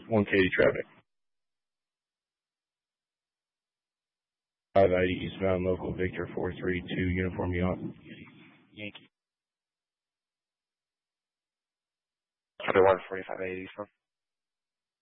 1 Katy traffic. 580 eastbound, local Victor 432, uniform Yankee. Copy 145 eastbound.